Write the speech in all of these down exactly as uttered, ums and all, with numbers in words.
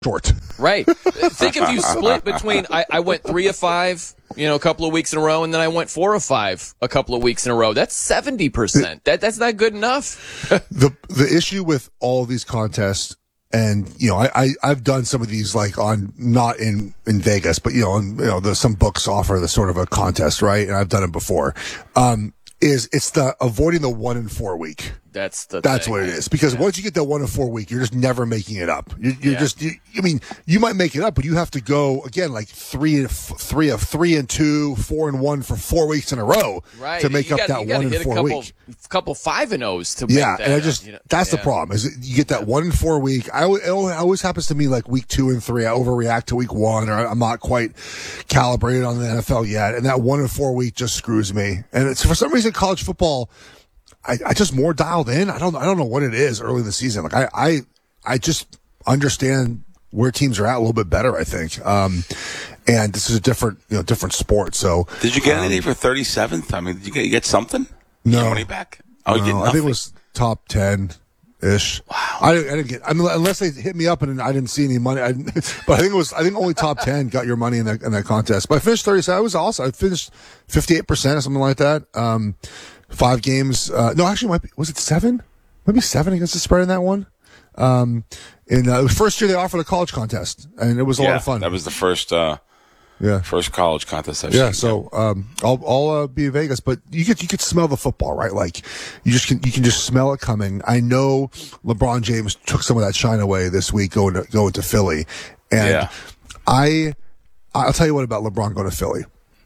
short. Right. Think if you split between, I, I went three of five, you know, a couple of weeks in a row, and then I went four of five a couple of weeks in a row. That's seventy percent. That That's not good enough. the The issue with all these contests, and, you know, I, I, I've done some of these, like, on, not in, in Vegas, but, you know, on, you know, the, some books offer the sort of a contest, right? And I've done it before. Um, is it's the avoiding the one in four week. That's the That's thing. what it is. Because yeah. once you get that one in four week, you're just never making it up. You're, you're yeah. just, you, I mean, you might make it up, but you have to go again, like three, three of three and two, four and one for four weeks in a row right. to make you up gotta, that one in hit four a couple, week. couple five and O's to yeah, make that. and I just, up, you know? that's yeah. the problem is you get that one in four week. I, it always happens to me like week two and three. I overreact to week one, or I'm not quite calibrated on the N F L yet. And that one in four week just screws me. And it's for some reason, college football, I, I just more dialed in. I don't, I don't know what it is early in the season. Like I, I, I just understand where teams are at a little bit better, I think. Um, and this is a different, you know, different sport. So did you get um, anything for thirty-seventh? I mean, did you get, you get something? No. Your money back? Oh, you no, did nothing? I think it was top ten ish. Wow. I, I didn't get, I mean, unless they hit me up and I didn't see any money. I, but I think it was, I think only top ten got your money in that, in that contest. But I finished thirty-seven. I was awesome. I finished fifty-eight percent or something like that. Um, Five games. Uh, no, actually, might be, was it seven? Maybe seven against the spread in that one. Um, in uh, the first year they offered a college contest, and it was a yeah, lot of fun. That was the first, uh, yeah, first college contest I've yeah. seen. So um, I'll I'll uh, be in Vegas, but you could you could smell the football, right? Like you just can you can just smell it coming. I know LeBron James took some of that shine away this week going to going to Philly, and Yeah. I I'll tell you what about LeBron going to Philly.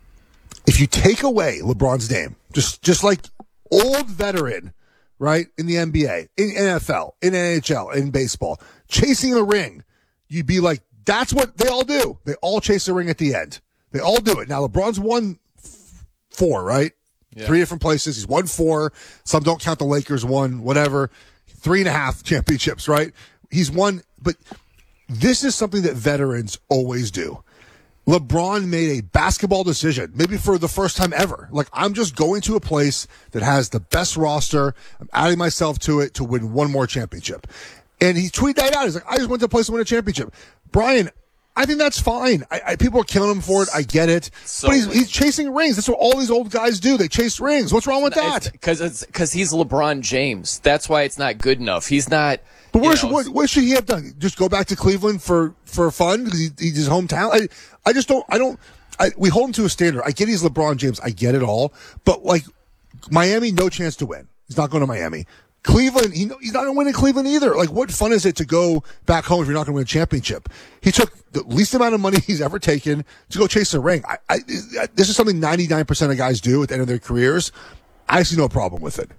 If you take away LeBron's name, just just like old veteran, right, in the N B A, in N F L, in N H L, in baseball, chasing a ring, you'd be like, that's what they all do. They all chase a ring at the end. They all do it. Now, LeBron's won f- four, right? Yeah. Three different places. He's won four. Some don't count the Lakers won, whatever. Three and a half championships, right? He's won, but this is something that veterans always do. LeBron made a basketball decision, maybe for the first time ever. Like, I'm just going to a place that has the best roster. I'm adding myself to it to win one more championship. And he tweeted that out. He's like, I just went to a place to win a championship. Brian, I think that's fine. I, I, people are killing him for it. I get it. So, but he's, he's chasing rings. That's what all these old guys do. They chase rings. What's wrong with that? Because it's because he's LeBron James. That's why it's not good enough. He's not. But where should, what, what should he have done? Just go back to Cleveland for, for fun because he, he's his hometown? I, I just don't, I don't, I, we hold him to a standard. I get he's LeBron James. I get it all. But, like, Miami, no chance to win. He's not going to Miami. Cleveland, he, he's not going to win in Cleveland either. Like, what fun is it to go back home if you're not going to win a championship? He took the least amount of money he's ever taken to go chase a ring. I, I, this is something ninety-nine percent of guys do at the end of their careers. I see no problem with it.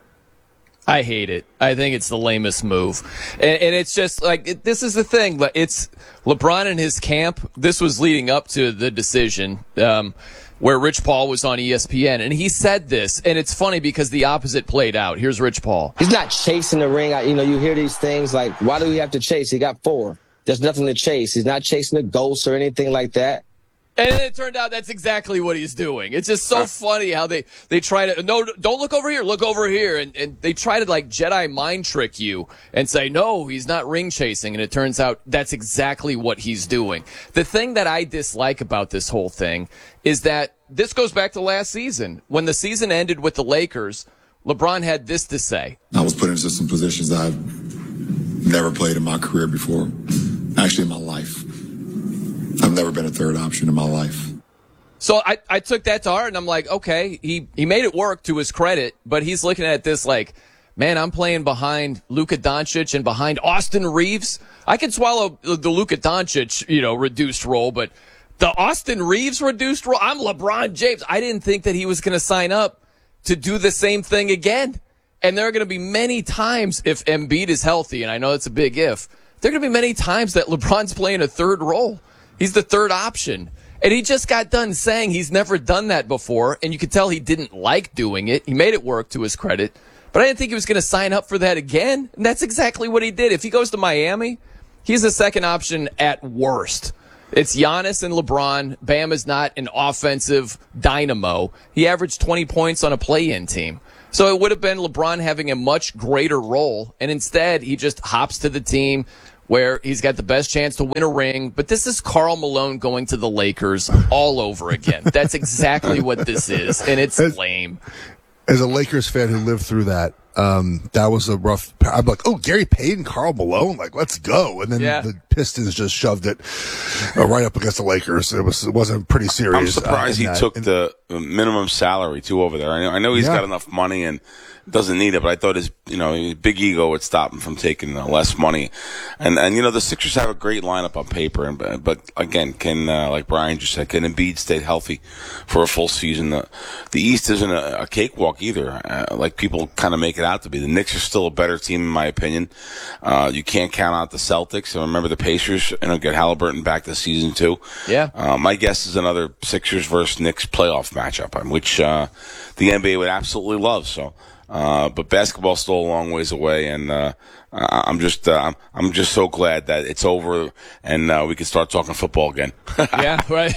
I hate it. I think it's the lamest move. And, and it's just like, it, this is the thing. It's LeBron and his camp. This was leading up to the decision um, where Rich Paul was on E S P N. And he said this, and it's funny because the opposite played out. Here's Rich Paul. He's not chasing the ring. I, you know, you hear these things like, why do we have to chase? He got four. There's nothing to chase. He's not chasing a ghost or anything like that. And then it turned out that's exactly what he's doing. It's just so funny how they, they try to, no, don't look over here, look over here. And, and they try to like Jedi mind trick you and say, no, he's not ring chasing. And it turns out that's exactly what he's doing. The thing that I dislike about this whole thing is that this goes back to last season. When the season ended with the Lakers, LeBron had this to say. I was put into some positions that I've never played in my career before, actually in my life. I've never been a third option in my life. So I, I took that to heart, and I'm like, okay, he, he made it work to his credit, but he's looking at this like, man, I'm playing behind Luka Doncic and behind Austin Reeves. I can swallow the Luka Doncic, you know, reduced role, but the Austin Reeves reduced role, I'm LeBron James. I didn't think that he was going to sign up to do the same thing again. And there are going to be many times, if Embiid is healthy, and I know it's a big if, there are going to be many times that LeBron's playing a third role. He's the third option. And he just got done saying he's never done that before, and you could tell he didn't like doing it. He made it work to his credit. But I didn't think he was going to sign up for that again, and that's exactly what he did. If he goes to Miami, he's the second option at worst. It's Giannis and LeBron. Bam is not an offensive dynamo. He averaged twenty points on a play-in team. So it would have been LeBron having a much greater role, and instead he just hops to the team where he's got the best chance to win a ring, but this is Karl Malone going to the Lakers all over again. That's exactly what this is, and it's as, lame. As a Lakers fan who lived through that, um, that was a rough. I'm like, oh, Gary Payton, Karl Malone, like, let's go. And then yeah. the Pistons just shoved it uh, right up against the Lakers. It was it wasn't pretty serious. I'm surprised uh, he that. took and, the minimum salary too over there. I know, I know he's yeah. got enough money and doesn't need it, but I thought his, you know, his big ego would stop him from taking uh, less money. And, and, you know, the Sixers have a great lineup on paper. And, but again, can, uh, like Brian just said, can Embiid stay healthy for a full season? The, the East isn't a, a cakewalk either. Uh, like people kind of make it out to be. The Knicks are still a better team, in my opinion. Uh, you can't count out the Celtics. And remember the Pacers, you know, get Halliburton back this season too. Yeah. Uh, my guess is another Sixers versus Knicks playoff matchup, which, uh, the N B A would absolutely love. So, Uh, but basketball's still a long ways away, and uh, I'm just uh, I'm, I'm just so glad that it's over and uh, we can start talking football again. Yeah, right.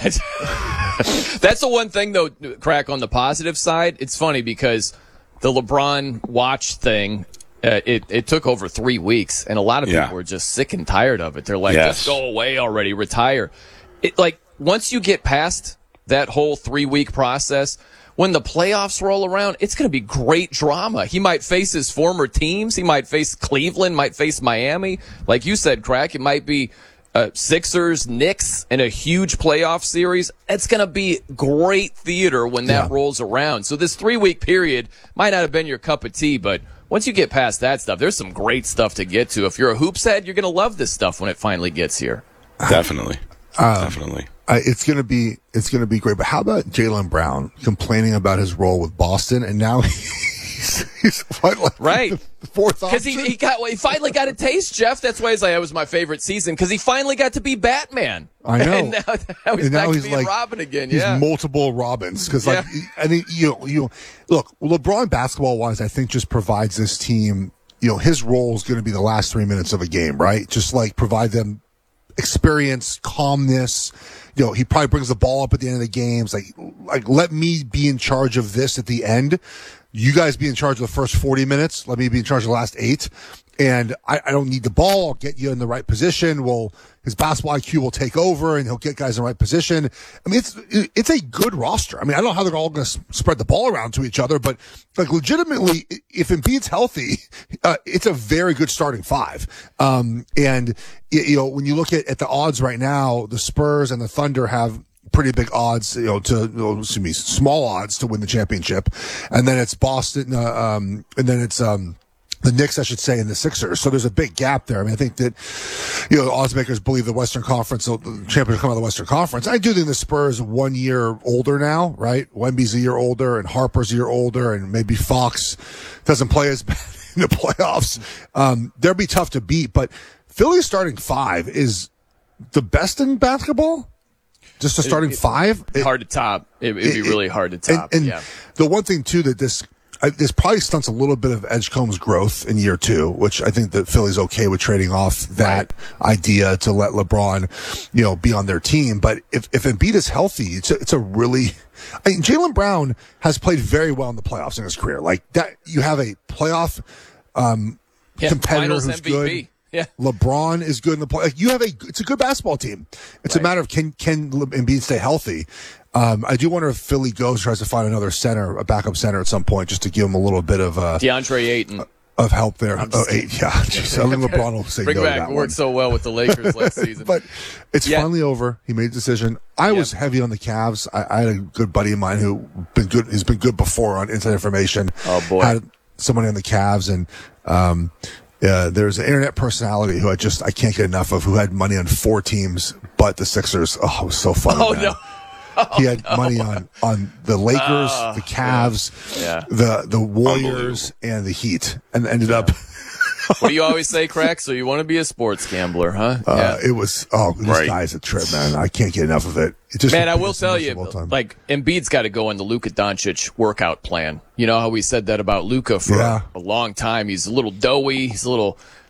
That's the one thing, though, Crack, on the positive side. It's funny because the LeBron watch thing, uh, it, it took over three weeks, and a lot of people Yeah. were just sick and tired of it. They're like, Yes. just go away already, retire. It, like, once you get past that whole three-week process, when the playoffs roll around, it's going to be great drama. He might face his former teams. He might face Cleveland, might face Miami. Like you said, Crack, it might be uh, Sixers, Knicks in a huge playoff series. It's going to be great theater when that Yeah. rolls around. So this three-week period might not have been your cup of tea, but once you get past that stuff, there's some great stuff to get to. If you're a hoops head, you're going to love this stuff when it finally gets here. Definitely, Um, definitely. Uh, it's gonna be it's gonna be great. But how about Jaylen Brown complaining about his role with Boston, and now he's, he's what, like Right. the fourth Because option? he, he got he finally got a taste, Jeff. That's why he's like, it was my favorite season, because he finally got to be Batman. I know. And now, now he's and now back he's to being like Robin again. He's Yeah. multiple Robins because, like, Yeah. I think you know, you know, look, LeBron basketball wise, I think just provides this team. You know, his role is going to be the last three minutes of a game, right? Just like provide them experience, calmness. You know, he probably brings the ball up at the end of the games. Like, like let me be in charge of this at the end. You guys be in charge of the first forty minutes. Let me be in charge of the last eight. And I, I don't need the ball. I'll get you in the right position. Well, his basketball I Q will take over and he'll get guys in the right position. I mean, it's, it's a good roster. I mean, I don't know how they're all going to spread the ball around to each other, but like legitimately, if Embiid's healthy, uh, it's a very good starting five. Um, and you know, when you look at, at the odds right now, the Spurs and the Thunder have pretty big odds, you know, to, oh, excuse me, small odds to win the championship. And then it's Boston, uh, um, and then it's, um, the Knicks, I should say, and the Sixers. So there's a big gap there. I mean, I think that, you know, the odds makers believe the Western Conference, so the champions will come out of the Western Conference. I do think the Spurs one year older now, right? Wemby's a year older and Harper's a year older and maybe Fox doesn't play as bad in the playoffs. Um, they'll be tough to beat, but Philly's starting five is the best in basketball. Just a starting it, it, five. It, hard to top. It, it'd be it, really hard to top. And, and yeah. the one thing too that this, I, this probably stunts a little bit of Edgecombe's growth in year two, which I think that Philly's okay with trading off that right. idea to let LeBron, you know, be on their team. But if, if Embiid is healthy, it's a, it's a really, I mean, Jaylen Brown has played very well in the playoffs in his career. Like that, you have a playoff, um, yeah, competitor who's M V P. good. Yeah. LeBron is good in the play. Like you have a, it's a good basketball team. It's right. a matter of can, can Embiid stay healthy? Um, I do wonder if Philly goes tries to find another center, a backup center at some point, just to give him a little bit of uh, DeAndre Ayton of help there. Oh, eight, yeah. Jeez, I think LeBron will say Bring no back. to that It worked one. so well with the Lakers last season. But it's yeah. finally over. He made a decision. I yeah. was heavy on the Cavs. I, I had a good buddy of mine who been good. Has been good before on Inside Information. Oh boy, had somebody on the Cavs and. Um, Yeah, there's an internet personality who I just I can't get enough of, who had money on four teams, but the Sixers. Oh, it was so funny. Oh man. no, oh, he had no. money on on the Lakers, uh, the Cavs, yeah. the the Warriors, and the Heat, and ended yeah. up. What do you always say, Crack? So you want to be a sports gambler, huh? Uh, yeah. It was oh, this right. guy's a trip, man. I can't get enough of it. It just man, I will tell you, like Embiid's got to go on the Luka Doncic workout plan. You know how we said that about Luka for yeah. a, a long time. He's a little doughy. He's a little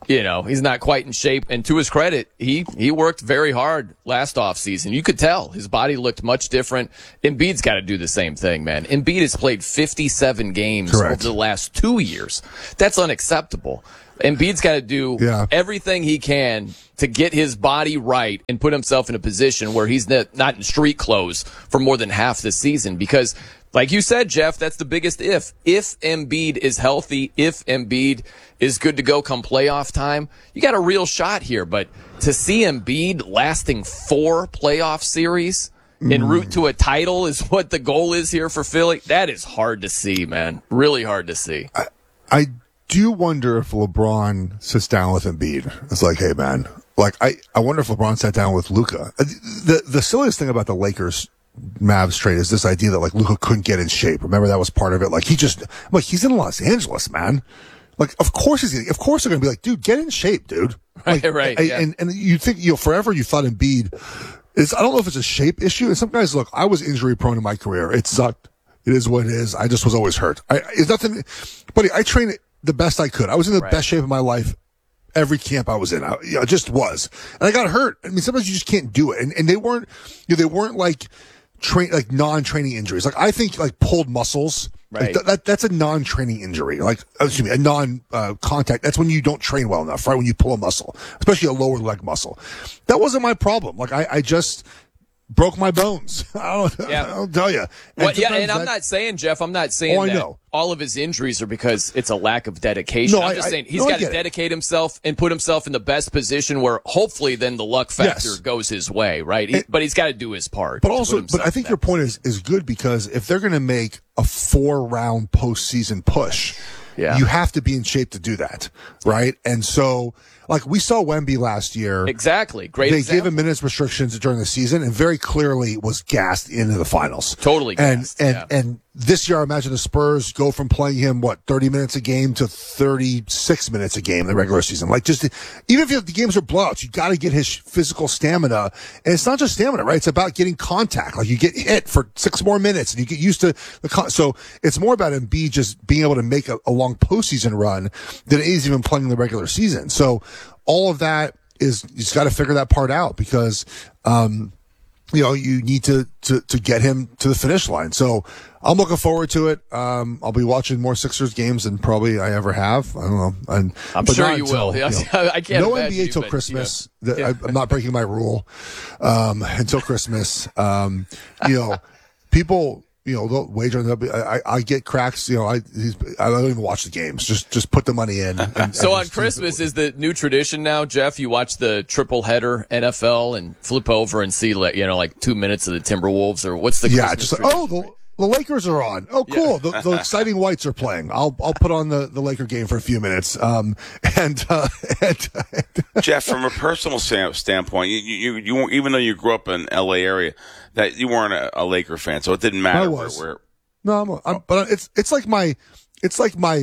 You know, he's not quite in shape. And to his credit, he, he worked very hard last offseason. You could tell his body looked much different. Embiid's got to do the same thing, man. Embiid has played fifty-seven games Correct. over the last two years. That's unacceptable. Embiid's got to do yeah. everything he can to get his body right and put himself in a position where he's not in street clothes for more than half the season. Because, like you said, Jeff, that's the biggest if. If Embiid is healthy, if Embiid is good to go come playoff time, you got a real shot here. But to see Embiid lasting four playoff series en route to a title is what the goal is here for Philly, that is hard to see, man. Really hard to see. I, I do wonder if LeBron sits down with Embiid. It's like, hey, man, like I, I wonder if LeBron sat down with Luka. The the silliest thing about the Lakers Mavs trade is this idea that like Luka couldn't get in shape. Remember that was part of it. Like he just, I'm like he's in Los Angeles, man. Like of course he's, of course they're gonna be like, dude, get in shape, dude. Like, right, right. I, Yeah. And and you think you know forever you thought Embiid is. I don't know if it's a shape issue. And some guys look, I was injury prone in my career. It sucked. It is what it is. I just was always hurt. I it's nothing, buddy. I trained the best I could. I was in the Right. best shape of my life. Every camp I was in, I you know, just was, and I got hurt. I mean, sometimes you just can't do it, and and they weren't, you know, they weren't like train like non-training injuries. Like I think like pulled muscles, like, Right. th- that that's a non-training injury. Like excuse me, a non-contact. That's when you don't train well enough, right? When you pull a muscle, especially a lower leg muscle. That wasn't my problem. Like I, I just broke my bones. I don't, Yeah. I'll tell you. Well, yeah, and I'm not saying, Jeff, I'm not saying Oh, I that know. all of his injuries are because it's a lack of dedication. No, I'm I- just I- saying he's no, I got to get it. dedicate himself and put himself in the best position where hopefully then the luck factor Yes. goes his way, right? He, And- but he's got to do his part. But to put also, himself but I think in your that point is, is good because if they're going to make a four round postseason push, Yeah. you have to be in shape to do that, right? And so, like we saw Wemby last year. Exactly. Great They example. gave him minutes restrictions during the season and very clearly was gassed into the finals. Totally and, gassed, And, yeah. and this year, I imagine the Spurs go from playing him, what, thirty minutes a game to thirty-six minutes a game in the regular season. Like just, even if the games are blowouts, you got to get his physical stamina. And it's not just stamina, right? It's about getting contact. Like you get hit for six more minutes and you get used to the con- so it's more about Embiid just being able to make a, a long postseason run than it is even playing the regular season. So all of that is, you just got to figure that part out because, um, you know, you need to, to, to get him to the finish line. So I'm looking forward to it. Um, I'll be watching more Sixers games than probably I ever have. I don't know. And, I'm but sure not you until, will. you know, I can't no imagine N B A you, till but, Christmas. you know. That- I, I'm not breaking my rule, um, until Christmas. Um, you know, people, you know, they'll wager on the, I, I, I get cracks, you know, I, he's, I don't even watch the games. Just, just put the money in. And, So and on just- Christmas is the new tradition now, Jeff. You watch the triple header N F L and flip over and see, like, you know, like two minutes of the Timberwolves, or what's the yeah, Christmas just like, tradition? oh, the, the Lakers are on. Oh, cool. The, the exciting whites are playing. I'll I'll put on the, the Laker game for a few minutes. Um, and, uh, and, Jeff, from a personal sta- standpoint, you, you, you, you, even though you grew up in L A area, that you weren't a, a Laker fan, so it didn't matter I where, was. where. no, I'm, I'm, but it's it's like my it's like my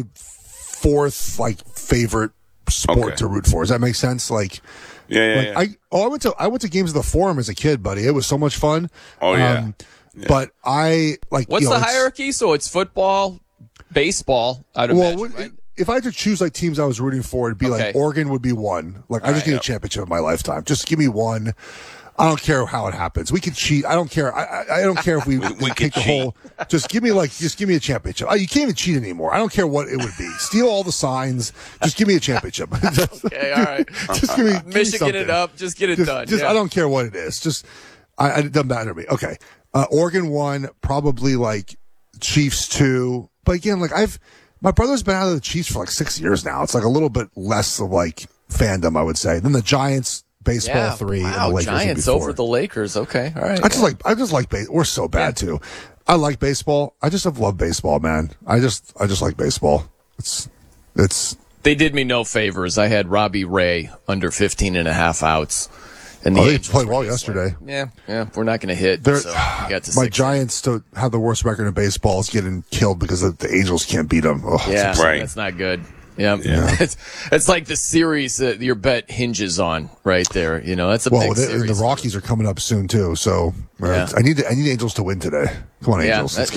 fourth like favorite sport Okay. to root for. Does that make sense? Like, Yeah, yeah, like yeah. I oh I went to I went to games of the Forum as a kid, buddy. It was so much fun. Oh, yeah. Um, But I like What's you know, the it's- hierarchy? So it's football, baseball, I'd Well, imagine, what- right? if I had to choose like teams I was rooting for, it'd be Okay. like Oregon would be one. Like I just right, need yep. a championship in my lifetime. Just give me one. I don't care how it happens. We can cheat. I don't care. I I, I don't care if we, we take could the cheat. whole. Just give me like just give me a championship. Oh, you can't even cheat anymore. I don't care what it would be. Steal all the signs. Just give me a championship. just, Okay, all right. just give me give me Michigan something. it up. Just get it Just, done. just yeah. I don't care what it is. Just I, I it doesn't matter to me. Okay, uh, Oregon one, probably like Chiefs two. But again, like I've my brother's been out of the Chiefs for like six years now. It's like a little bit less of like fandom, I would say. Then the Giants, baseball yeah. three, Wow, and the Lakers would be Giants four. over the Lakers. Okay, all right. I just like I just like base. We're so bad too. I like baseball. I just have loved baseball, man. I just I just like baseball. It's it's They did me no favors. I had Robbie Ray under fifteen and a half outs. And the oh, they Angels played were well just like, yesterday. yeah, yeah, we're not going to hit. They're- So we got to My six. Giants to have the worst record in baseball is getting killed because the, the Angels can't beat them. Oh, Yeah, it's- Right. that's not good. Yeah, Yeah. it's it's like the series that your bet hinges on right there. You know, that's a Well, big the, series. the Rockies are coming up soon too, so uh, Yeah. I need the, I need the Angels to win today. Come on, Yeah, Angels, let's that- go. yeah.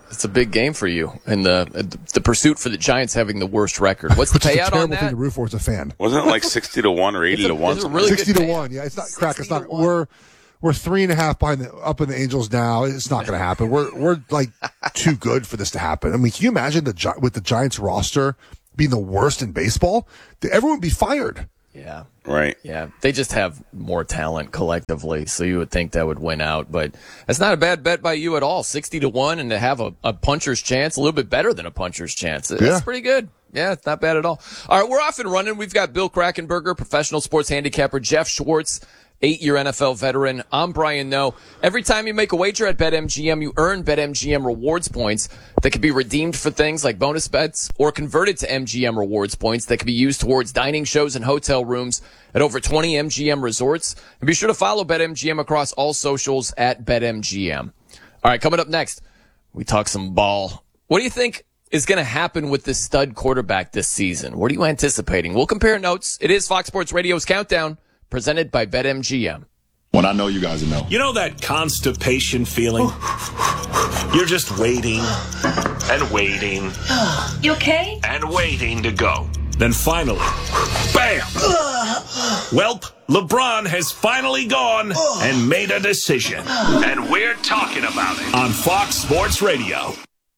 It's a big game for you in the the pursuit for the Giants having the worst record. What's the Which is a payout terrible on thing that? to root for as a fan. Wasn't it like sixty to one or eighty to one? it's a really sixty good to payout. one. Yeah, it's not crack. It's not. We're we're three and a half behind the, up in the Angels now. It's not going to happen. We're we're like too good for this to happen. I mean, can you imagine the Gi- with the Giants roster being the worst in baseball? Everyone would be fired. Yeah. Right. Yeah, they just have more talent collectively, so you would think that would win out. But that's not a bad bet by you at all. sixty to one, and to have a, a puncher's chance, a little bit better than a puncher's chance. That's Yeah. pretty good. Yeah, it's not bad at all. All right, we're off and running. We've got Bill Krackenberger, professional sports handicapper, Jeff Schwartz, eight-year N F L veteran. I'm Brian Noe. Every time you make a wager at BetMGM, you earn BetMGM rewards points that can be redeemed for things like bonus bets or converted to M G M rewards points that can be used towards dining shows and hotel rooms at over twenty M G M resorts. And be sure to follow BetMGM across all socials at BetMGM. All right, coming up next, we talk some ball. What do you think is going to happen with this stud quarterback this season? What are you anticipating? We'll compare notes. It is Fox Sports Radio's Countdown, presented by BetMGM. When I know you guys will know. You know that constipation feeling? You're just waiting and waiting You okay? and waiting to go. Then finally, bam! Welp, LeBron has finally gone and made a decision. And we're talking about it on Fox Sports Radio.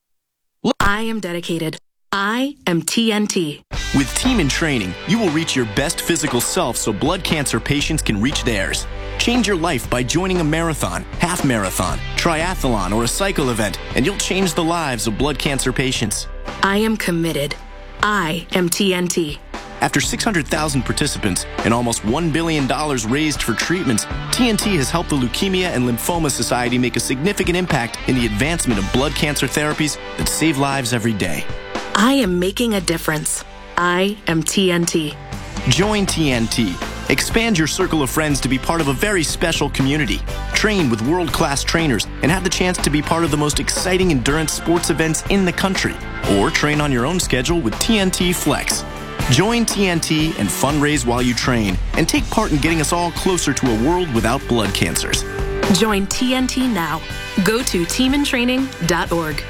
I am dedicated. I am T N T. With Team in Training, you will reach your best physical self so blood cancer patients can reach theirs. Change your life by joining a marathon, half marathon, triathlon, or a cycle event, and you'll change the lives of blood cancer patients. I am committed. I am T N T. After six hundred thousand participants and almost one billion dollars raised for treatments, T N T has helped the Leukemia and Lymphoma Society make a significant impact in the advancement of blood cancer therapies that save lives every day. I am making a difference. I am T N T. Join T N T. Expand your circle of friends to be part of a very special community. Train with world-class trainers and have the chance to be part of the most exciting endurance sports events in the country. Or train on your own schedule with T N T Flex. Join T N T and fundraise while you train and take part in getting us all closer to a world without blood cancers. Join T N T now. Go to team in training dot org.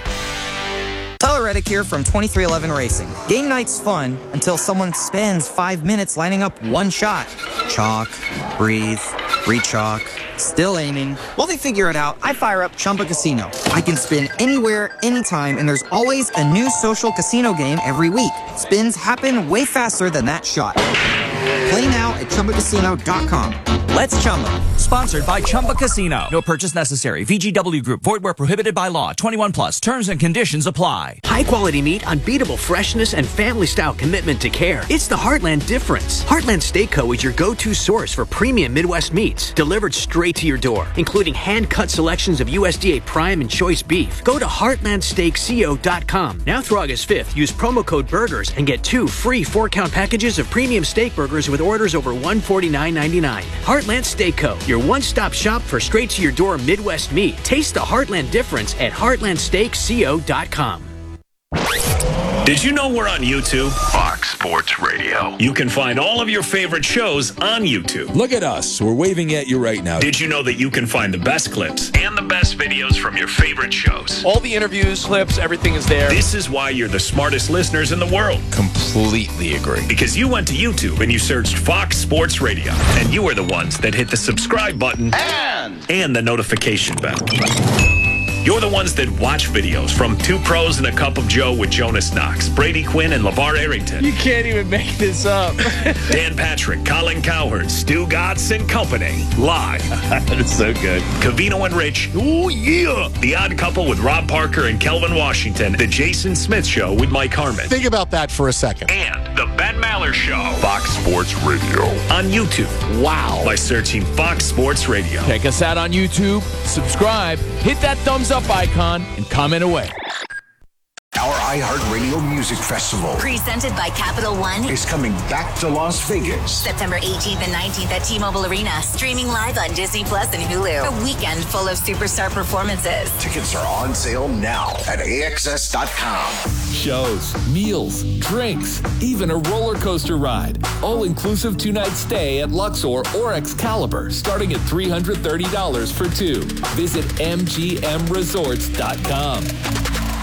Tyler Reddick here from twenty-three eleven Racing. Game night's fun until someone spends five minutes lining up one shot. Chalk, breathe, re-chalk, still aiming. While they figure it out, I fire up Chumba Casino. I can spin anywhere, anytime, and there's always a new social casino game every week. Spins happen way faster than that shot. Play now at Chumba Casino dot com. Let's Chumba. Sponsored by Chumba Casino. No purchase necessary. V G W Group. Void where prohibited by law. twenty-one plus. Terms and conditions apply. High quality meat, unbeatable freshness, and family style commitment to care. It's the Heartland difference. Heartland Steak Co. is your go-to source for premium Midwest meats, delivered straight to your door, including hand-cut selections of U S D A prime and choice beef. Go to heartland steak co dot com. Now through August fifth, use promo code BURGERS and get two free four-count packages of premium steak burgers with orders over one hundred forty-nine ninety-nine. Heartland Steak Co., your one-stop shop for straight-to-your-door Midwest meat. Taste the Heartland difference at heartland steak co dot com. Did you know we're on YouTube? Fox Sports Radio. You can find all of your favorite shows on YouTube. Look at us. We're waving at you right now. Did you know that you can find the best clips and the best videos from your favorite shows? All the interviews, clips, everything is there. This is why you're the smartest listeners in the world. Completely agree. Because you went to YouTube and you searched Fox Sports Radio, and you are the ones that hit the subscribe button and, and the notification bell. You're the ones that watch videos from Two Pros and a Cup of Joe with Jonas Knox, Brady Quinn, and LeVar Arrington. You can't even make this up. Dan Patrick, Colin Cowherd, Stu Gatz and company. Live. That is so good. Covino and Rich. Oh, yeah. The Odd Couple with Rob Parker and Kelvin Washington. The Jason Smith Show with Mike Harmon. Think about that for a second. And The Ben Maller Show. Fox Sports Radio. On YouTube. Wow. By searching Fox Sports Radio. Check us out on YouTube. Subscribe. Hit that thumbs up icon and comment away. Our iHeartRadio Music Festival, Presented by Capital One, is coming back to Las Vegas. September eighteenth and nineteenth at T-Mobile Arena. Streaming live on Disney Plus and Hulu. A weekend full of superstar performances. Tickets are on sale now at A X S dot com. Shows, meals, drinks, even a roller coaster ride. All-inclusive two-night stay at Luxor or Excalibur, starting at three hundred thirty dollars for two. Visit M G M resorts dot com.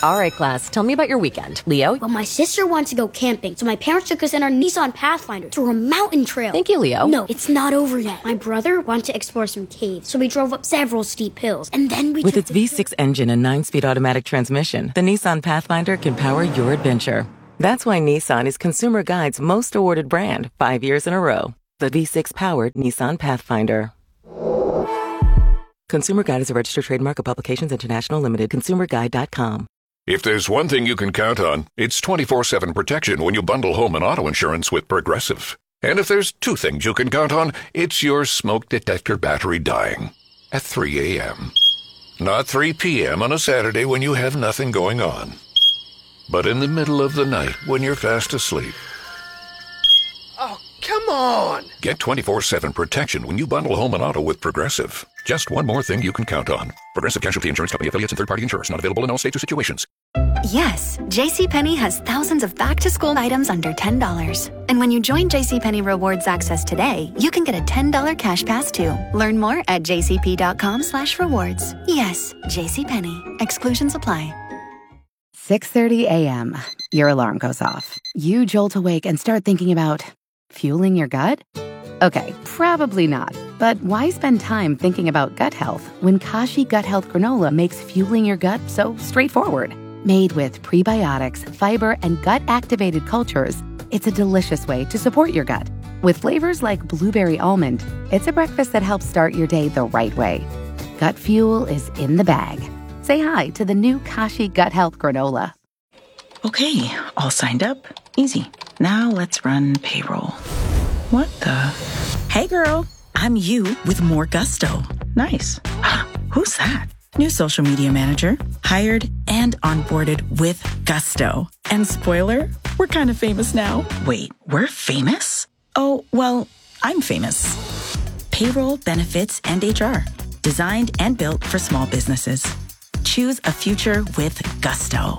All right, class, tell me about your weekend. Leo? Well, my sister wants to go camping, so my parents took us in our Nissan Pathfinder through a mountain trail. Thank you, Leo. No, it's not over yet. My brother wanted to explore some caves, so we drove up several steep hills, and then we With took its the V six engine and nine-speed automatic transmission, the Nissan Pathfinder can power your adventure. That's why Nissan is Consumer Guide's most awarded brand five years in a row. The V six-powered Nissan Pathfinder. Consumer Guide is a registered trademark of Publications International Limited. consumer guide dot com. If there's one thing you can count on, it's twenty-four seven protection when you bundle home and auto insurance with Progressive. And if there's two things you can count on, it's your smoke detector battery dying at three a.m. Not three p.m. on a Saturday when you have nothing going on, but in the middle of the night when you're fast asleep. Oh, come on! Get twenty-four seven protection when you bundle home and auto with Progressive. Just one more thing you can count on. Progressive Casualty Insurance Company affiliates and third-party insurers. Not available in all states or situations. Yes, JCPenney has thousands of back-to-school items under ten dollars. And when you join JCPenney Rewards Access today, you can get a ten dollars cash pass too. Learn more at jcp.com slash rewards. Yes, JCPenney. Exclusions apply. six thirty a.m. Your alarm goes off. You jolt awake and start thinking about fueling your gut? Okay, probably not. But why spend time thinking about gut health when Kashi Gut Health Granola makes fueling your gut so straightforward? Made with prebiotics, fiber, and gut-activated cultures, it's a delicious way to support your gut. With flavors like blueberry almond, it's a breakfast that helps start your day the right way. Gut fuel is in the bag. Say hi to the new Kashi Gut Health Granola. Okay, all signed up. Easy. Now let's run payroll. What the? Hey girl, I'm you with more gusto. Nice. Who's that? New social media manager, hired and onboarded with gusto. And spoiler, we're kind of famous now. Wait, we're famous? Oh, well, I'm famous. Payroll, benefits, and H R. Designed and built for small businesses. Choose a future with gusto.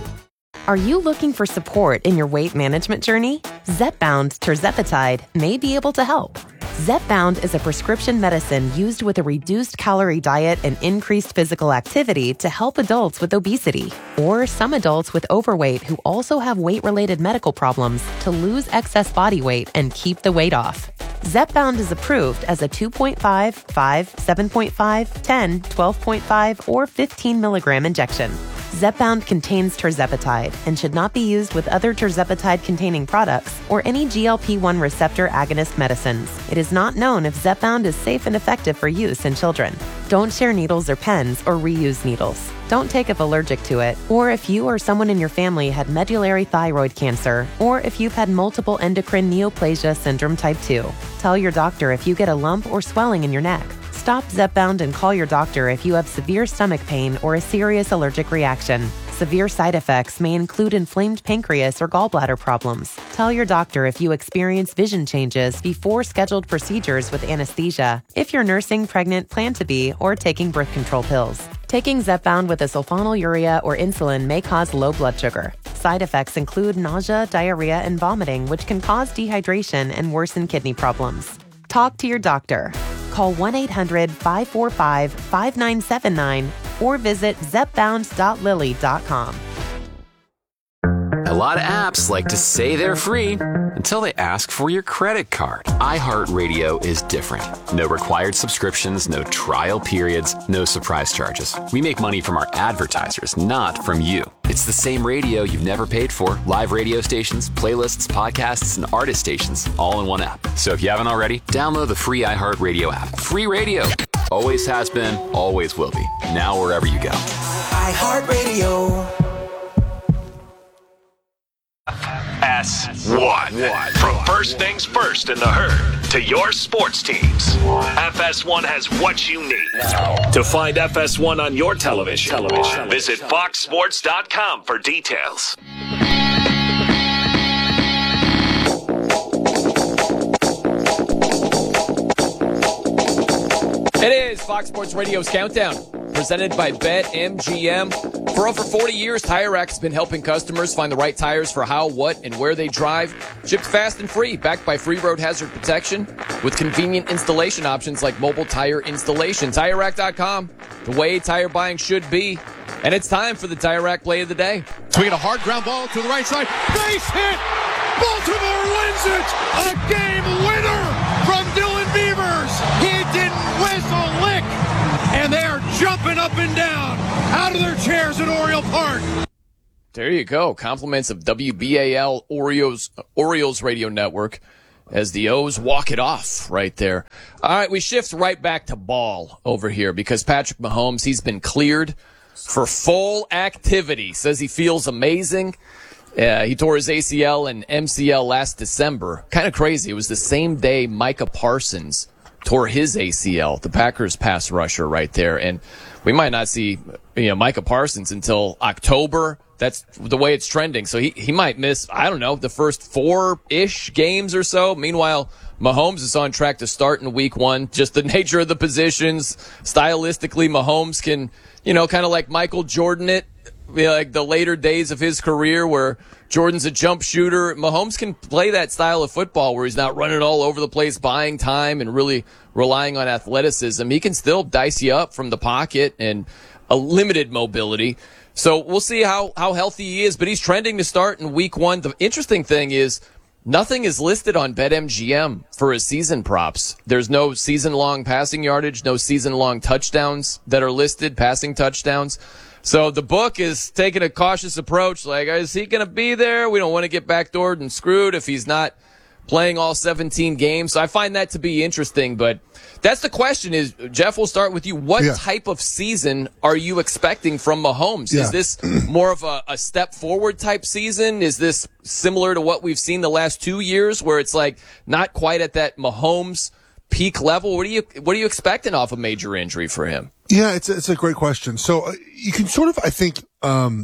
Are you looking for support in your weight management journey? Zepbound tirzepatide may be able to help. Zepbound is a prescription medicine used with a reduced calorie diet and increased physical activity to help adults with obesity or some adults with overweight who also have weight-related medical problems to lose excess body weight and keep the weight off. Zepbound is approved as a two point five, five, seven point five, ten, twelve point five, or fifteen milligram injection. Zepbound contains tirzepatide and should not be used with other tirzepatide-containing products or any G L P one receptor agonist medicines. It is not known if Zepbound is safe and effective for use in children. Don't share needles or pens or reuse needles. Don't take if allergic to it, or if you or someone in your family had medullary thyroid cancer, or if you've had multiple endocrine neoplasia syndrome type two. Tell your doctor if you get a lump or swelling in your neck. Stop Zepbound and call your doctor if you have severe stomach pain or a serious allergic reaction. Severe side effects may include inflamed pancreas or gallbladder problems. Tell your doctor if you experience vision changes before scheduled procedures with anesthesia, if you're nursing, pregnant, plan to be, or taking birth control pills. Taking Zepbound with a sulfonylurea or insulin may cause low blood sugar. Side effects include nausea, diarrhea, and vomiting, which can cause dehydration and worsen kidney problems. Talk to your doctor. Call one eight hundred, five four five, five nine seven nine or visit zepbound dot lilly dot com. A lot of apps like to say they're free until they ask for your credit card. iHeartRadio is different. No required subscriptions, no trial periods, no surprise charges. We make money from our advertisers, not from you. It's the same radio you've never paid for. Live radio stations, playlists, podcasts, and artist stations, all in one app. So if you haven't already, download the free iHeartRadio app. Free radio. Always has been, always will be. Now wherever you go. iHeartRadio. S one. From first things first in the herd to your sports teams, F S one has what you need. To find F S one on your television, television. visit fox sports dot com for details. It is Fox Sports Radio's Countdown, presented by BetMGM. For over forty years, Tire Rack has been helping customers find the right tires for how, what, and where they drive. Shipped fast and free, backed by free road hazard protection, with convenient installation options like mobile tire installation. Tire Rack dot com, the way tire buying should be. And it's time for the Tire Rack play of the day. Swinging a hard ground ball to the right side. Base hit! Baltimore wins it! A game winner from Dylan Beavers! He didn't whistle a lick! And they are jumping up and down out of their chairs at Oriole Park. There you go. Compliments of W B A L Orioles, Orioles Radio Network as the O's walk it off right there. All right, we shift right back to ball over here because Patrick Mahomes, he's been cleared for full activity. Says he feels amazing. Uh, he tore his A C L and M C L last December. Kind of crazy. It was the same day Micah Parsons tore his A C L, the Packers pass rusher right there. And we might not see, you know, Micah Parsons until October. That's the way it's trending. So he, he might miss, I don't know, the first four-ish games or so. Meanwhile, Mahomes is on track to start in week one. Just the nature of the positions. Stylistically, Mahomes can, you know, kind of like Michael Jordan it, you know, like the later days of his career where Jordan's a jump shooter. Mahomes can play that style of football where he's not running all over the place, buying time and really relying on athleticism. He can still dice you up from the pocket and a limited mobility. So we'll see how, how healthy he is, but he's trending to start in week one. The interesting thing is nothing is listed on BetMGM for his season props. There's no season-long passing yardage, no season-long touchdowns that are listed, passing touchdowns. So the book is taking a cautious approach. Like, is he going to be there? We don't want to get backdoored and screwed if he's not playing all seventeen games. So I find that to be interesting. But that's the question is, Jeff, we'll start with you. What yeah. type of season are you expecting from Mahomes? Yeah. Is this more of a, a step forward type season? Is this similar to what we've seen the last two years where it's like not quite at that Mahomes peak level? What are you, what are you expecting off a major injury for him? Yeah, it's a, it's a great question. So uh, you can sort of, I think, um,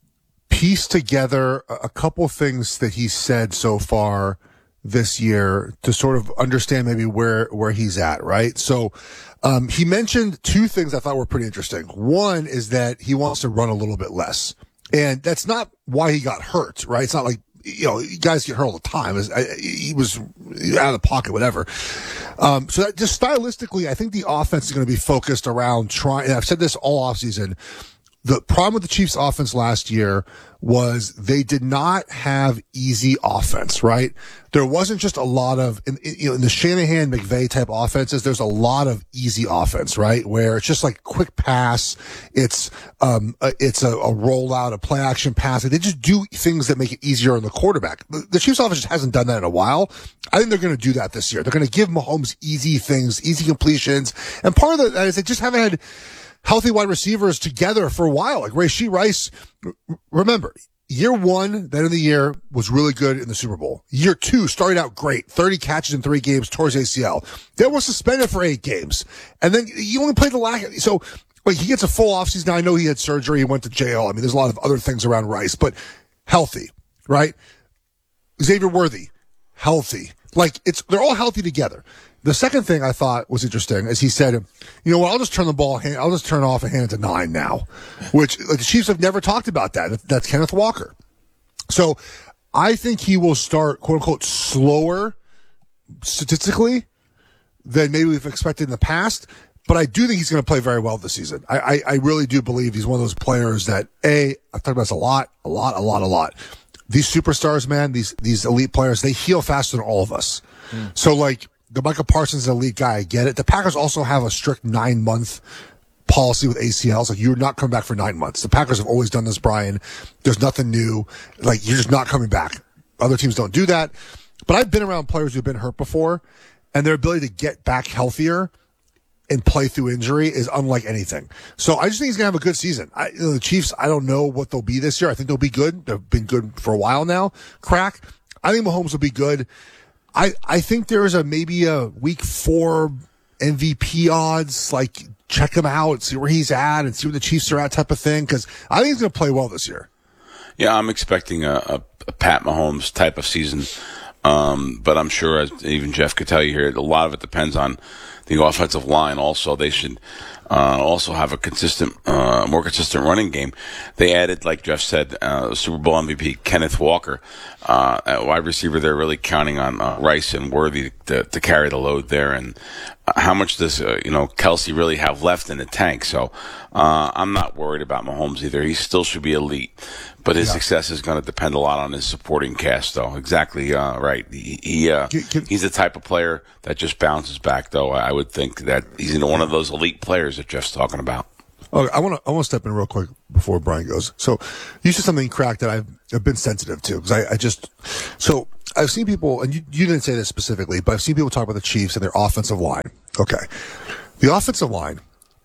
piece together a, a couple things that he's said so far this year to sort of understand maybe where, where he's at, right? So, um, he mentioned two things I thought were pretty interesting. One is that he wants to run a little bit less. And that's not why he got hurt, right? It's not like, you know, guys get hurt all the time. He was out of the pocket, whatever. Um, so that just stylistically, I think the offense is going to be focused around trying, and I've said this all offseason. The problem with the Chiefs offense last year was they did not have easy offense, right? There wasn't just a lot of, in, you know, in the Shanahan McVay type offenses, there's a lot of easy offense, right? Where it's just like quick pass. It's, um, a, it's a, a rollout, a play action pass. They just do things that make it easier on the quarterback. The, the Chiefs offense just hasn't done that in a while. I think they're going to do that this year. They're going to give Mahomes easy things, easy completions. And part of that is they just haven't had healthy wide receivers together for a while. Like Rashee Rice, remember, year one, that of the year, was really good in the Super Bowl. Year two started out great. thirty catches in three games, tore his A C L. Then was suspended for eight games. And then you only played the last, so like he gets a full offseason. Now I know he had surgery. He went to jail. I mean, there's a lot of other things around Rice, but healthy, right? Xavier Worthy, healthy. Like it's, they're all healthy together. The second thing I thought was interesting is he said, you know what, I'll just turn the ball, I'll just turn off and hand it to nine now, which like, the Chiefs have never talked about that. That's Kenneth Walker. So I think he will start, quote unquote, slower statistically than maybe we've expected in the past. But I do think he's going to play very well this season. I, I, I really do believe he's one of those players that, A, I've talked about this a lot, a lot, a lot, a lot. These superstars, man, these, these elite players, they heal faster than all of us. Mm. So like, the Micah Parsons is an elite guy, I get it. The Packers also have a strict nine-month policy with A C Ls. Like, you're not coming back for nine months. The Packers have always done this, Brian. There's nothing new. Like, you're just not coming back. Other teams don't do that. But I've been around players who've been hurt before, and their ability to get back healthier and play through injury is unlike anything. So I just think he's going to have a good season. I, you know, the Chiefs, I don't know what they'll be this year. I think they'll be good. They've been good for a while now. Crack. I think Mahomes will be good. I, I think there is a maybe a week four M V P odds, like check him out, see where he's at, and see where the Chiefs are at type of thing, because I think he's going to play well this year. Yeah, I'm expecting a, a, a Pat Mahomes type of season, um, but I'm sure, as even Jeff could tell you here, a lot of it depends on the offensive line also. They should uh, also have a consistent, uh, more consistent running game. They added, like Jeff said, uh, Super Bowl M V P Kenneth Walker, uh, at wide receiver. They're really counting on uh, Rice and Worthy to, to carry the load there. And uh, how much does uh, you know Kelsey really have left in the tank? So uh, I'm not worried about Mahomes either. He still should be elite, but his yeah. success is going to depend a lot on his supporting cast, though. Exactly uh, right. He, he uh, can, can, he's the type of player that just bounces back, though. I would think that he's one of those elite players that Jeff's talking about. Okay, I want to I want to step in real quick before Brian goes. So you said something, Crack, that I've, I've been sensitive to because I, I just so I've seen people, and you, you didn't say this specifically, but I've seen people talk about the Chiefs and their offensive line. Okay, the offensive line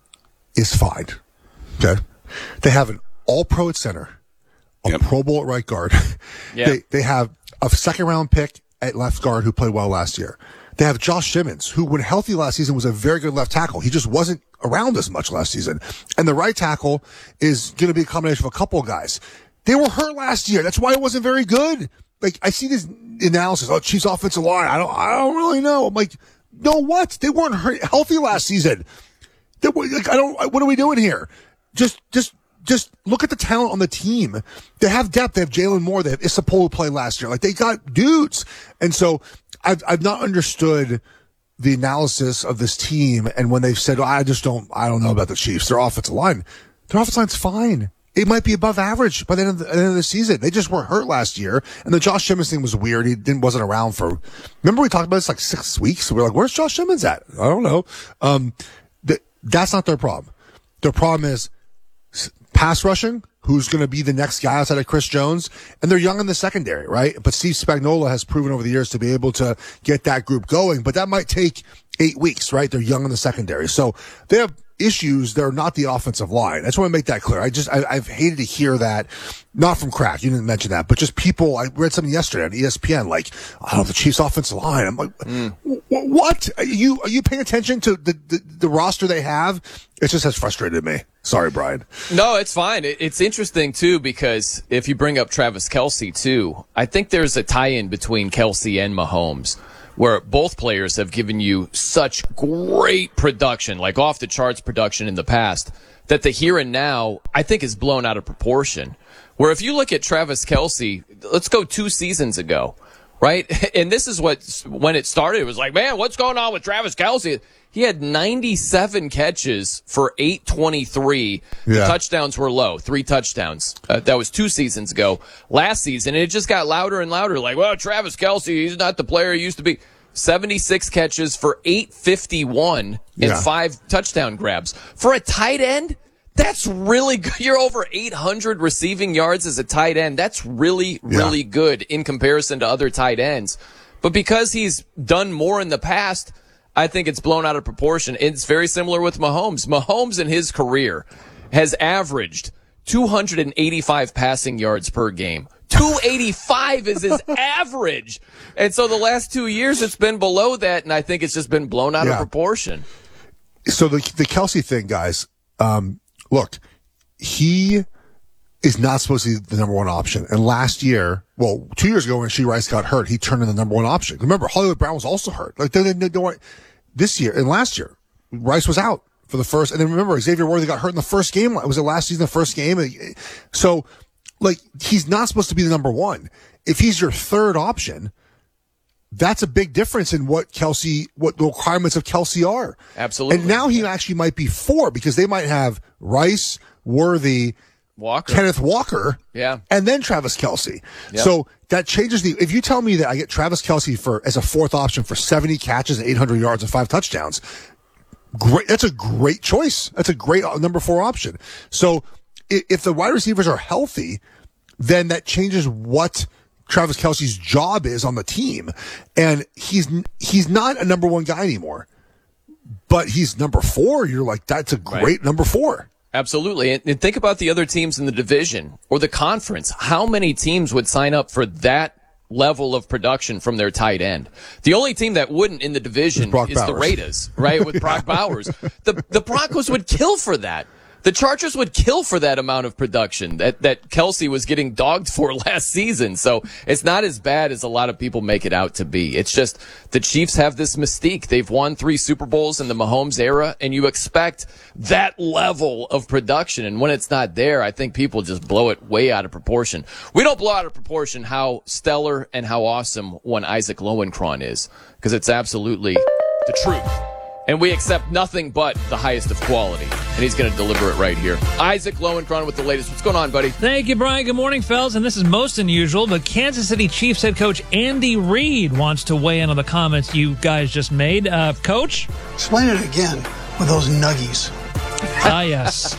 is fine. Okay, they have an All-Pro at center, a yep. Pro Bowl at right guard. Yep. They they have a second round pick at left guard who played well last year. They have Josh Simmons, who when healthy last season was a very good left tackle. He just wasn't around as much last season. And the right tackle is going to be a combination of a couple of guys. They were hurt last year. That's why it wasn't very good. Like, I see this analysis. Oh, Chiefs offensive line. I don't, I don't really know. I'm like, no, what? They weren't hurt, healthy last season. They were, like, I don't, what are we doing here? Just, just, just look at the talent on the team. They have depth. They have Jalen Moore. They have Isapolo play last year. Like, they got dudes. And so I've, I've not understood the analysis of this team. And when they've said, oh, I just don't, I don't know about the Chiefs, their offensive line, their offensive line's fine. It might be above average by the end of the, the end of the season. They just were hurt last year. And the Josh Simmons thing was weird. He didn't, wasn't around for, remember we talked about this like six weeks? We were like, where's Josh Simmons at? I don't know. Um, th- that's not their problem. Their problem is pass rushing. Who's going to be the next guy outside of Chris Jones? And they're young in the secondary, right? But Steve Spagnuolo has proven over the years to be able to get that group going, but that might take eight weeks, right? They're young in the secondary. So they have issues. They're not the offensive line. I just want to make that clear. I just, I, I've hated to hear that, not from Crack. You didn't mention that, but just people, I read something yesterday on E S P N, like, oh, the Chiefs offensive line. I'm like, mm. what? Are you, are you paying attention to the, the, the roster they have? It just has frustrated me. Sorry, Brian. No, it's fine. It's interesting, too, because if you bring up Travis Kelce, too, I think there's a tie-in between Kelce and Mahomes, where both players have given you such great production, like off-the-charts production in the past, that the here and now, I think, is blown out of proportion. Where if you look at Travis Kelce, let's go two seasons ago, right? And this is what, when it started, it was like, man, what's going on with Travis Kelce? He had ninety-seven catches for eight twenty-three. The yeah. touchdowns were low, three touchdowns. Uh, that was two seasons ago. Last season, it just got louder and louder. Like, well, Travis Kelce, he's not the player he used to be. seventy-six catches for eight fifty-one and yeah. five touchdown grabs. For a tight end, that's really good. You're over eight hundred receiving yards as a tight end. That's really, really yeah. good in comparison to other tight ends. But because he's done more in the past, I think it's blown out of proportion. It's very similar with Mahomes. Mahomes in his career has averaged two hundred eighty-five passing yards per game. two eighty-five is his average. And so the last two years it's been below that, and I think it's just been blown out yeah. of proportion. So the the Kelce thing, guys, um, look, he is not supposed to be the number one option. And last year, well, two years ago when Rashee Rice got hurt, he turned into the number one option. Remember, Hollywood Brown was also hurt. Like they, they, they weren't, this year and last year, Rice was out for the first. And then remember, Xavier Worthy got hurt in the first game. Was it last season, the first game? So, like, he's not supposed to be the number one. If he's your third option, that's a big difference in what Kelce, what the requirements of Kelce are. Absolutely. And now he actually might be four because they might have Rice, Worthy, Walker. Kenneth Walker, yeah, and then Travis Kelce. Yep. So that changes the. If you tell me that I get Travis Kelce for as a fourth option for seventy catches and eight hundred yards and five touchdowns, great. That's a great choice. That's a great number four option. So if, if the wide receivers are healthy, then that changes what Travis Kelce's job is on the team, and he's he's not a number one guy anymore, but he's number four. You're like, that's a great right. number four. Absolutely. And think about the other teams in the division or the conference. How many teams would sign up for that level of production from their tight end? The only team that wouldn't in the division is Bowers. the Raiders, right? With Brock Bowers. The the Broncos would kill for that. The Chargers would kill for that amount of production that, that Kelsey was getting dogged for last season. So it's not as bad as a lot of people make it out to be. It's just the Chiefs have this mystique. They've won three Super Bowls in the Mahomes era, and you expect that level of production. And when it's not there, I think people just blow it way out of proportion. We don't blow out of proportion how stellar and how awesome one Isaac Lowenkron is, because it's absolutely the truth. And we accept nothing but the highest of quality. And he's going to deliver it right here. Isaac Lowenkron with the latest. What's going on, buddy? Thank you, Brian. Good morning, fellas. And this is most unusual, but Kansas City Chiefs head coach Andy Reid wants to weigh in on the comments you guys just made. Uh, Coach? Explain it again with those nuggies. Ah, yes.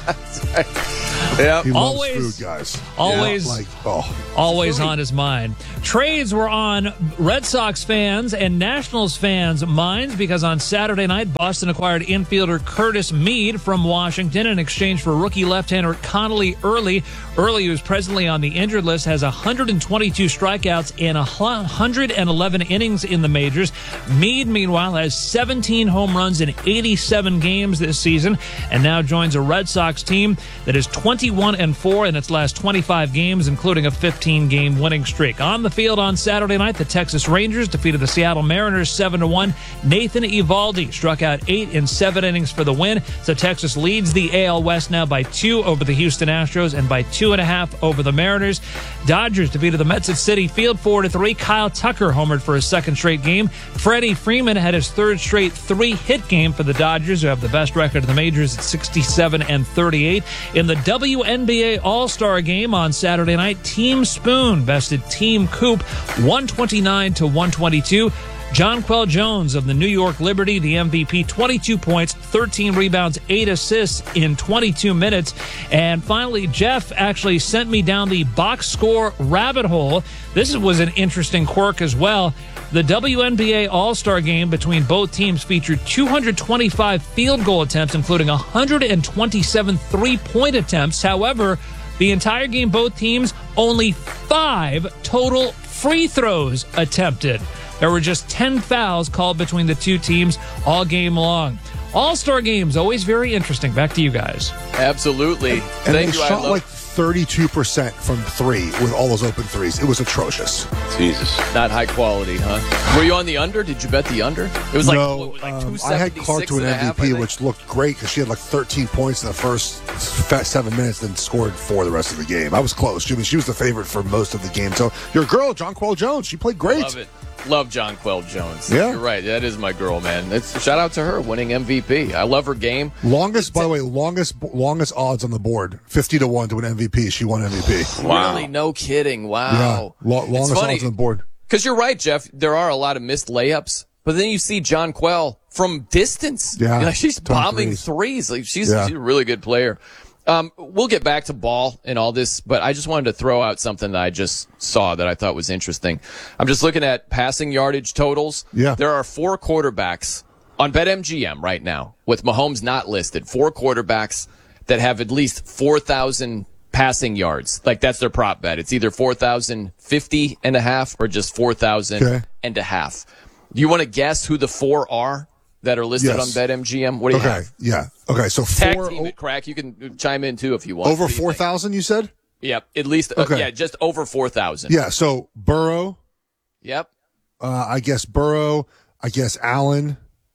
Yeah, he loves always, food, guys. Always, yeah, like, oh. always on his mind. Trades were on Red Sox fans and Nationals fans' minds because on Saturday night, Boston acquired infielder Curtis Mead from Washington in exchange for rookie left-hander Connolly Early. Early, who is presently on the injured list, has one hundred twenty-two strikeouts and one hundred eleven innings in the majors. Mead, meanwhile, has seventeen home runs in eighty-seven games this season and now joins a Red Sox team that is twenty-one and four in its last twenty-five games, including a fifteen-game winning streak. On the field on Saturday night, the Texas Rangers defeated the Seattle Mariners seven to one. Nathan Eovaldi struck out eight in seven innings for the win. So Texas leads the A L West now by two over the Houston Astros and by two and a half over the Mariners. Dodgers defeated the Mets at Citi Field four to three. Kyle Tucker homered for his second straight game. Freddie Freeman had his third straight three-hit game for the Dodgers, who have the best record in the majors at sixty-seven and thirty-eight. In the W N B A All-Star Game on Saturday night, Team Spoon bested Team Coop one twenty-nine to one twenty-two. Jonquel Jones of the New York Liberty, the M V P, twenty-two points, thirteen rebounds, eight assists in twenty-two minutes. And finally, Jeff actually sent me down the box score rabbit hole. This was an interesting quirk as well. The W N B A All-Star Game between both teams featured two hundred twenty-five field goal attempts, including one hundred twenty-seven three-point attempts. However, the entire game, both teams, only five total free throws attempted. There were just ten fouls called between the two teams all game long. All-Star games, always very interesting. Back to you guys. Absolutely. And Thank they you. shot I love- like thirty-two percent from three with all those open threes. It was atrocious. Jesus. Not high quality, huh? Were you on the under? Did you bet the under? It was like, no, what, like um, I had Clark to an and a half, M V P, I think. which looked great because she had like thirteen points in the first seven minutes, then scored four the rest of the game. I was close. She was, she was the favorite for most of the game. So your girl, Jonquel Jones, she played great. Love it. Love Jonquel Jones. Yeah. You're right. That is my girl, man. It's, shout out to her winning M V P. I love her game. Longest, by the way, longest longest odds on the board, fifty to one to an M V P. She won M V P. Wow. Really? No kidding. Wow. Yeah, Lo- longest odds on the board. Because you're right, Jeff. There are a lot of missed layups, but then you see Jonquel from distance. Yeah, You know, she's bombing threes. threes. Like she's, Yeah. she's a really good player. Um, we'll get back to ball and all this, but I just wanted to throw out something that I just saw that I thought was interesting. I'm just looking at passing yardage totals. Yeah. There are four quarterbacks on BetMGM right now, with Mahomes not listed, four quarterbacks that have at least four thousand passing yards. Like that's their prop bet. It's either four thousand fifty and a half or just four thousand Okay. and a half. Do you want to guess who the four are that are listed Yes. on BetMGM? What do you Okay, have? yeah. Okay, so Tag four team it, Crack. You can chime in too if you want. over What do you four think? thousand. You said? Yep, at least. Uh, Okay. yeah, just over four thousand. Yeah. So Burrow. Yep. Uh, I guess Burrow. I guess Allen.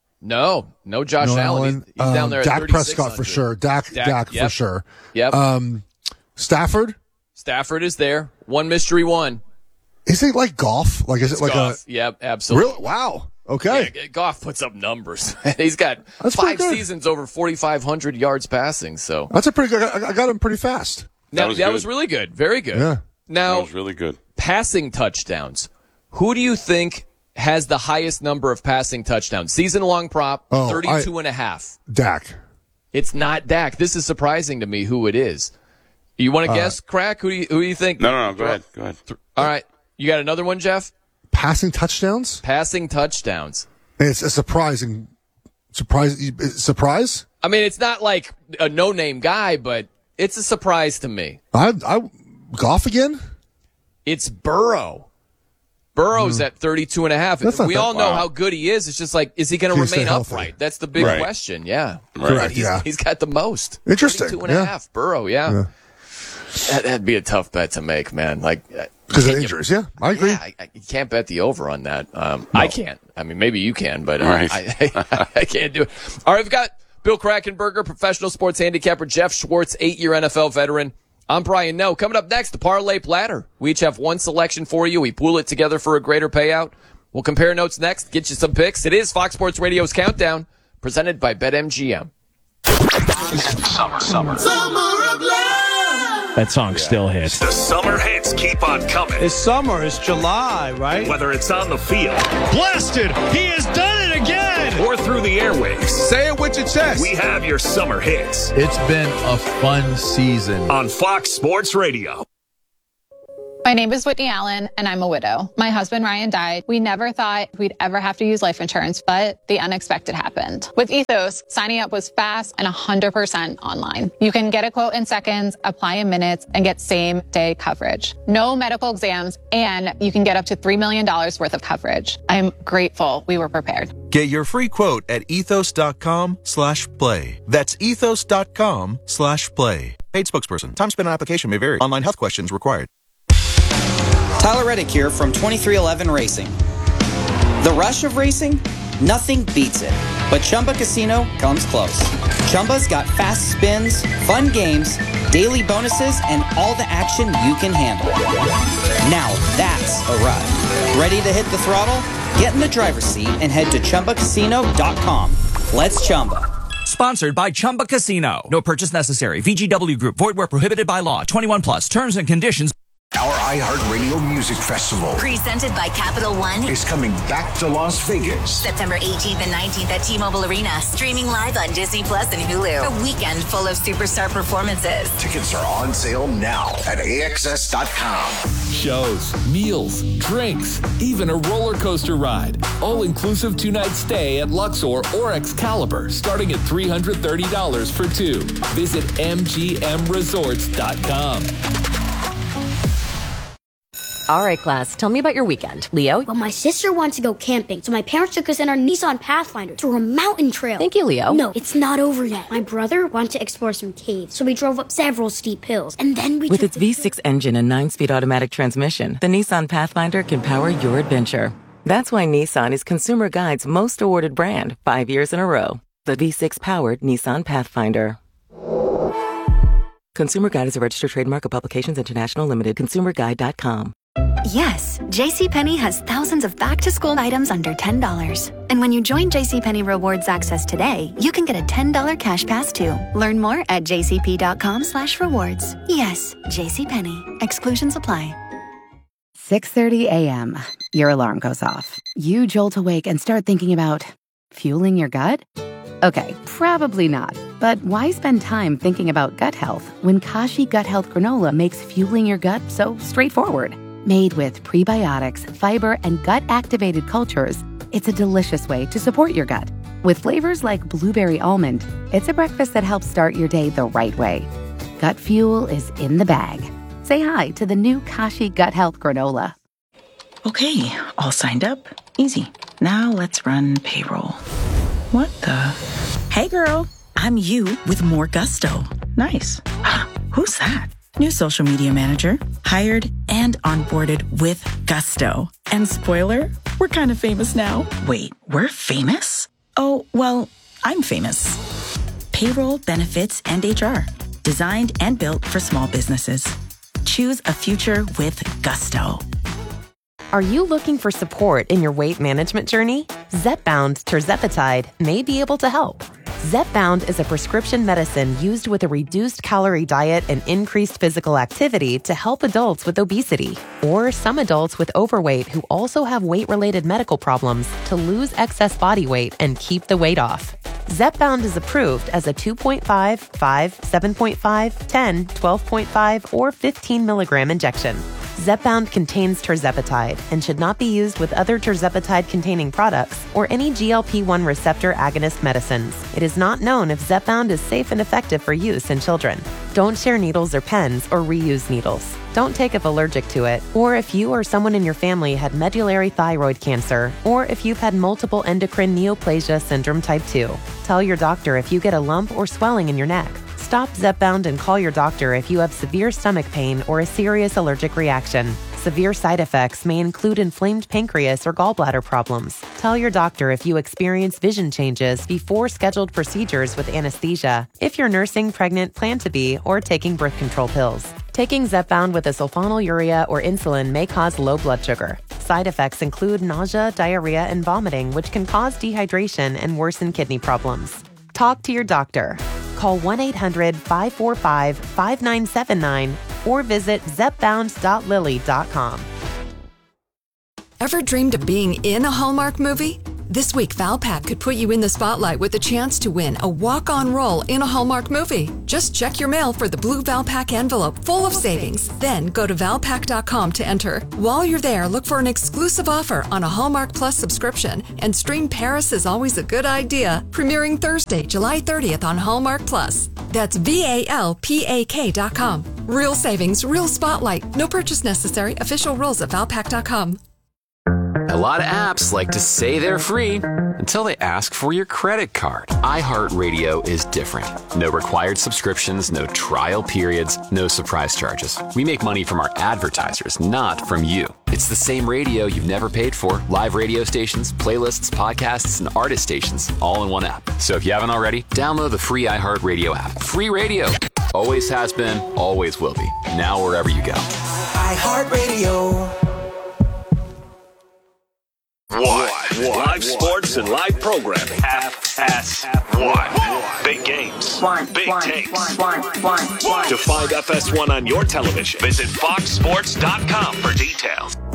No, no Josh No Allen. He's, he's Um, down there. At Dak Prescott for thirty-six hundred. sure. Dak. Dak, Dak, for yep. sure. Yep. Um, Stafford. Stafford is there. One mystery one. Is it like golf? Like is It's it like Goff. a Yep, absolutely. real? Wow. Okay. Yeah, Goff puts up numbers. He's got That's five pretty good. seasons over forty-five hundred yards passing. So That's a pretty good. I, I got him pretty fast. now, That was that good. was really good. Very good. Yeah. Now, That was really good. passing touchdowns. Who do you think has the highest number of passing touchdowns? Season long prop, Oh, thirty-two and a half. Dak. It's not Dak. This is surprising to me who it is. You want to Uh, guess, Crack? Who do you, who do you think? No, no, no. Go ahead. Go ahead. All right. You got another one, Jeff? Passing touchdowns. Passing touchdowns. It's a surprising surprise. Surprise. I mean, it's not like a no-name guy, but it's a surprise to me. I. I golf again. It's Burrow. Burrow's at thirty-two and a half. That's not We that- all know wow. how good he is. It's just like, is he going to Can he remain stay healthy? upright? That's the big Right. question. Yeah. Right. Correct, He's, yeah. he's got the most. Interesting, thirty-two and a yeah. half. Burrow, yeah. Yeah. That, that'd be a tough bet to make, man. Like, Because of injuries, yeah. I agree. Yeah, I, I, you can't bet the over on that. Um, I can't. I mean, maybe you can, but uh, Right. I, I, I can't do it. All right, we've got Bill Krackenberger, professional sports handicapper, Jeff Schwartz, eight-year N F L veteran. I'm Brian Noe. Coming up next, the Parlay Platter. We each have one selection for you. We pool it together for a greater payout. We'll compare notes next, get you some picks. It is Fox Sports Radio's Countdown, presented by BetMGM. Summer, summer. Summer of love. That song still hits. The summer hits keep on coming. It's summer. It's July, right? Whether it's on the field Blasted. He has done it again. or through the airwaves, Say it with your chest. we have your summer hits It's been a fun season. on Fox Sports Radio. My name is Whitney Allen, and I'm a widow. My husband, Ryan, died. We never thought we'd ever have to use life insurance, but the unexpected happened. With Ethos, signing up was fast and one hundred percent online. You can get a quote in seconds, apply in minutes, and get same-day coverage. No medical exams, and you can get up to three million dollars worth of coverage. I'm grateful we were prepared. Get your free quote at ethos.com slash play. That's ethos.com slash play. Paid spokesperson. Time spent on application may vary. Online health questions required. Tyler Reddick here from twenty-three eleven Racing. The rush of racing? Nothing beats it. But Chumba Casino comes close. Chumba's got fast spins, fun games, daily bonuses, and all the action you can handle. Now that's a ride. Ready to hit the throttle? Get in the driver's seat and head to Chumba Casino dot com. Let's Chumba. Sponsored by Chumba Casino. No purchase necessary. V G W Group. Void where prohibited by law. twenty-one plus. Terms and conditions. Our iHeartRadio Music Festival Presented by Capital One. is coming back to Las Vegas. September eighteenth and nineteenth at T-Mobile Arena. Streaming live on Disney Plus and Hulu. A weekend full of superstar performances. Tickets are on sale now at A X S dot com. Shows, meals, drinks, even a roller coaster ride. All-inclusive two-night stay at Luxor or Excalibur, starting at three hundred thirty dollars for two. Visit M G M resorts dot com. All right, class, tell me about your weekend. Leo? Well, my sister wanted to go camping, so my parents took us in our Nissan Pathfinder through a mountain trail. Thank you, Leo. No, it's not over yet. My brother wanted to explore some caves, so we drove up several steep hills, and then we With took its the V six engine and nine-speed automatic transmission, the Nissan Pathfinder can power your adventure. That's why Nissan is Consumer Guide's most awarded brand five years in a row. The V six-powered Nissan Pathfinder. Consumer Guide is a registered trademark of Publications International Limited. consumer guide dot com. Yes, JCPenney has thousands of back-to-school items under ten dollars. And when you join JCPenney Rewards Access today, you can get a ten dollars cash pass too. Learn more at jcp.com slash rewards. Yes, JCPenney. Exclusions apply. six thirty a.m. Your alarm goes off. You jolt awake and start thinking about fueling your gut? Okay, probably not. But why spend time thinking about gut health when Kashi Gut Health Granola makes fueling your gut so straightforward? Made with prebiotics, fiber, and gut-activated cultures, it's a delicious way to support your gut. With flavors like blueberry almond, it's a breakfast that helps start your day the right way. Gut fuel is in the bag. Say hi to the new Kashi Gut Health Granola. Okay, all signed up. Easy. Now let's run payroll. What the? Hey girl, I'm you with more gusto. Nice. Who's that? New social media manager, hired and onboarded with gusto. And spoiler, we're kind of famous now. Wait, we're famous? Oh, well, I'm famous. Payroll, benefits, and H R. Designed and built for small businesses. Choose a future with gusto. Are you looking for support in your weight management journey? Zepbound tirzepatide may be able to help. Zepbound is a prescription medicine used with a reduced calorie diet and increased physical activity to help adults with obesity or some adults with overweight who also have weight-related medical problems to lose excess body weight and keep the weight off. Zepbound is approved as a two point five, five, seven point five, ten, twelve point five, or fifteen milligram injection. Zepbound contains tirzepatide and should not be used with other tirzepatide-containing products or any G L P one receptor agonist medicines. It is not known if Zepbound is safe and effective for use in children. Don't share needles or pens or reuse needles. Don't take if allergic to it, or if you or someone in your family had medullary thyroid cancer, or if you've had multiple endocrine neoplasia syndrome type two. Tell your doctor if you get a lump or swelling in your neck. Stop Zepbound and call your doctor if you have severe stomach pain or a serious allergic reaction. Severe side effects may include inflamed pancreas or gallbladder problems. Tell your doctor if you experience vision changes before scheduled procedures with anesthesia, if you're nursing, pregnant, plan to be, or taking birth control pills. Taking Zepbound with a sulfonylurea or insulin may cause low blood sugar. Side effects include nausea, diarrhea, and vomiting, which can cause dehydration and worsen kidney problems. Talk to your doctor. Call one eight hundred five four five five nine seven nine or visit zepbound dot lilly dot com. Ever dreamed of being in a Hallmark movie? This week, Valpak could put you in the spotlight with a chance to win a walk-on role in a Hallmark movie. Just check your mail for the blue Valpak envelope full of savings. Then go to valpak dot com to enter. While you're there, look for an exclusive offer on a Hallmark Plus subscription and stream Paris is Always a Good Idea, premiering Thursday, July thirtieth on Hallmark Plus. That's V A L P A K dot com. Real savings, real spotlight. No purchase necessary. Official rules at valpak dot com. A lot of apps like to say they're free until they ask for your credit card. iHeartRadio is different. No required subscriptions, no trial periods, no surprise charges. We make money from our advertisers, not from you. It's the same radio you've never paid for. Live radio stations, playlists, podcasts, and artist stations, all in one app. So if you haven't already, download the free iHeartRadio app. Free radio. Always has been, always will be. Now wherever you go. iHeartRadio. One. Live sports and live programming. F S one. Big games. One. Big One. takes. One. One. One. To find F S one on your television, visit fox sports dot com for details.